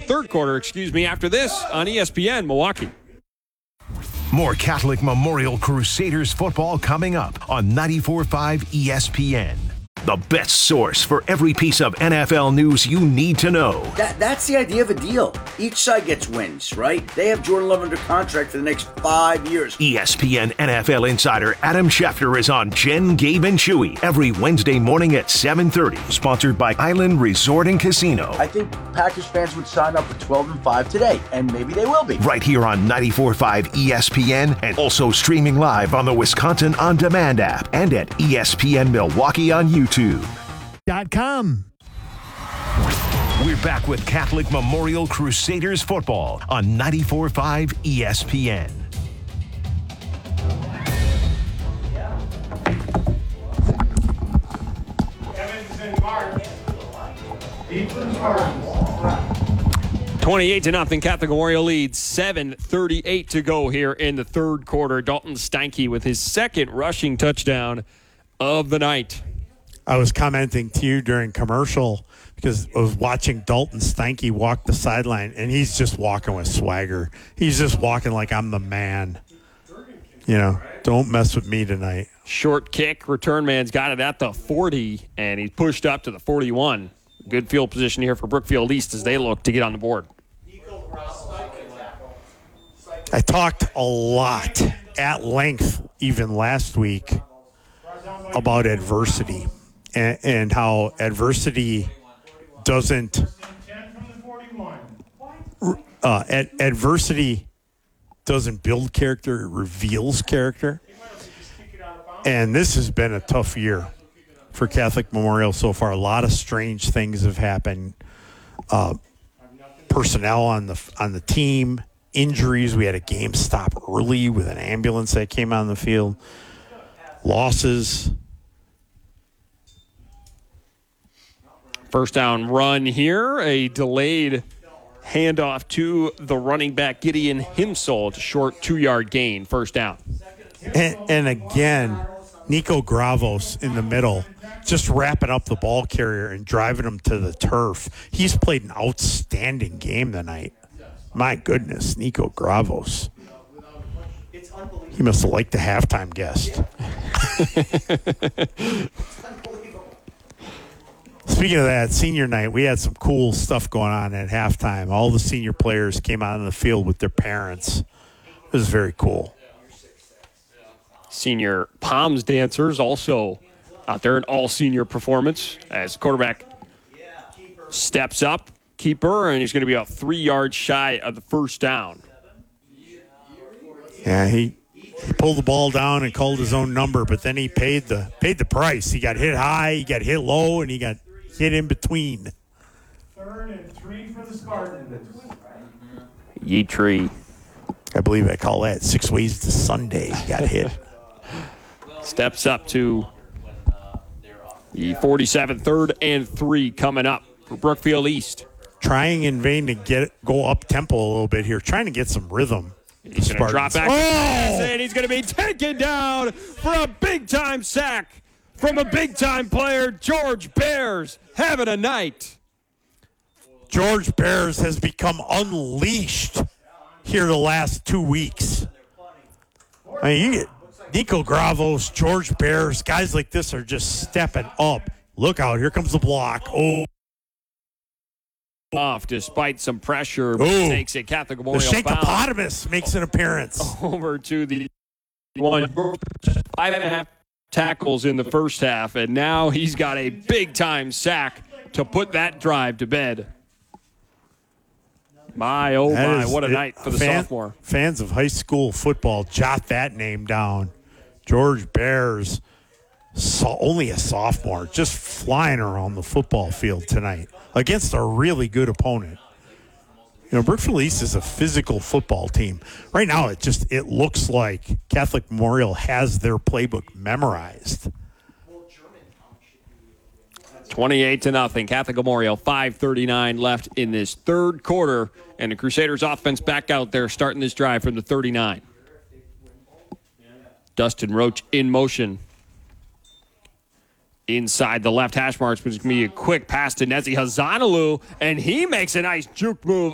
third quarter, after this on ESPN Milwaukee. More Catholic Memorial Crusaders football coming up on 94.5 ESPN. The best source for every piece of NFL news you need to know. That's the idea of a deal. Each side gets wins, right? They have Jordan Love under contract for the next 5 years. ESPN NFL insider Adam Schefter is on Jen, Gabe, and Chewy every Wednesday morning at 7:30. Sponsored by Island Resort and Casino. I think Packers fans would sign up for 12-5 today, and maybe they will be. Right here on 94.5 ESPN, and also streaming live on the Wisconsin On Demand app and at ESPN Milwaukee on YouTube. .com. We're back with Catholic Memorial Crusaders football on 94.5 ESPN. Evans and Mark. 28-0, Catholic Memorial leads. 7:38 to go here in the third quarter. Dalton Steinke with his second rushing touchdown of the night. I was commenting to you during commercial because I was watching Dalton Steinke walk the sideline, and he's just walking with swagger. He's just walking like I'm the man. You know, don't mess with me tonight. Short kick. Return man's got it at the 40, and he pushed up to the 41. Good field position here for Brookfield East as they look to get on the board. I talked a lot at length, even last week, about adversity. And how adversity doesn't adversity doesn't build character, it reveals character. And this has been a tough year for Catholic Memorial so far. A lot of strange things have happened. Personnel on the team, injuries. We had a game stop early with an ambulance that came on the field. Losses. First down run here, a delayed handoff to the running back, Gideon Himsel. It's a short 2-yard gain, first down. And again, Nico Gravos in the middle, just wrapping up the ball carrier and driving him to the turf. He's played an outstanding game tonight. My goodness, Nico Gravos. He must have liked the halftime guest. Speaking of that, senior night, we had some cool stuff going on at halftime. All the senior players came out on the field with their parents. It was very cool. Senior Palms dancers also out there, an all-senior performance as quarterback steps up, keeper, and he's going to be about 3 yards shy of the first down. Yeah, he pulled the ball down and called his own number, but then he paid the price. He got hit high, he got hit low, and he got hit in between. 3rd and 3 for the Spartans. Yeatree. I believe I call that 6 ways to Sunday. He got hit. Steps up to the 47, 3rd and 3 coming up for Brookfield East. Trying in vain to go up tempo a little bit here, trying to get some rhythm. He's going to drop back, and he's going to be taken down for a big-time sack from a big-time player, George Bears, having a night. George Bears has become unleashed here the last 2 weeks. I mean, you get Nico Gravos, George Bears, guys like this are just stepping up. Look out, here comes the block. Oh. Off despite some pressure, takes it. Catholic Memorial. The Shankopotamus makes an appearance. Over to the 5.5 tackles in the first half, and now he's got a big-time sack to put that drive to bed. My, oh my, what a night for the sophomore. Fans of high school football, jot that name down. George Bears, only a sophomore, just flying around the football field tonight against a really good opponent. You know, Brookfield East is a physical football team. Right now, it looks like Catholic Memorial has their playbook memorized. 28-0. Catholic Memorial, 5:39 left in this third quarter. And the Crusaders offense back out there starting this drive from the 39. Dustin Roach in motion. Inside the left hash marks, which is going to be a quick pass to Nezi Hazanalu, and he makes a nice juke move